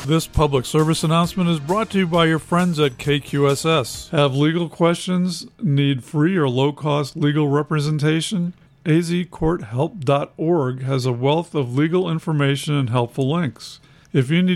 This public service announcement is brought to you by your friends at KQSS. Have legal questions? Need free or low-cost legal representation? azcourthelp.org has a wealth of legal information and helpful links. If you need